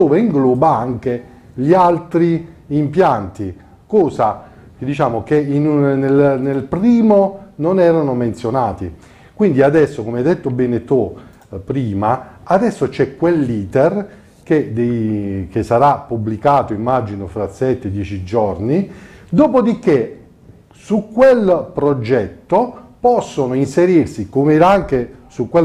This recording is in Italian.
dove ingloba anche gli altri impianti, cosa che diciamo che nel primo non erano menzionati. Quindi adesso, come hai detto bene tu prima, adesso c'è quell'iter che sarà pubblicato, immagino, fra 7-10 giorni, dopodiché su quel progetto possono inserirsi, come era anche su quel